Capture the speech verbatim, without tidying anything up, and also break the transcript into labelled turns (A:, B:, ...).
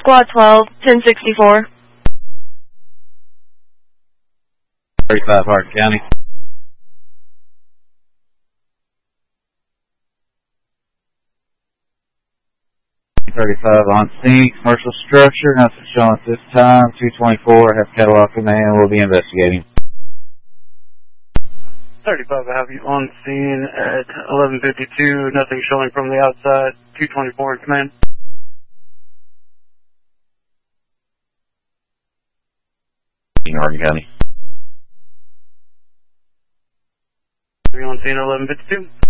A: Squad twelve, ten sixty-four.
B: thirty-five, Hardin County. thirty-five on scene, commercial structure, nothing showing at this time. two twenty-four, have catalog command, we'll be investigating.
C: thirty-five, I have you on scene at eleven fifty-two, nothing showing from the outside. two twenty-four in command.
B: Hardin County.
C: Are you on scene at eleven fifty-two?